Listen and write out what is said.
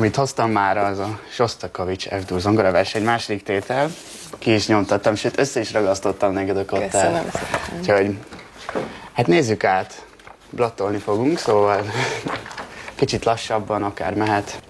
Amit hoztam már, az a Sostakovics F-dur zongora verseny, második tétel. Ki is nyomtattam, sőt össze is ragasztottam neked a kottát. Köszönöm szépen. Úgyhogy, hát nézzük át. Blattolni fogunk, szóval kicsit lassabban akár mehet.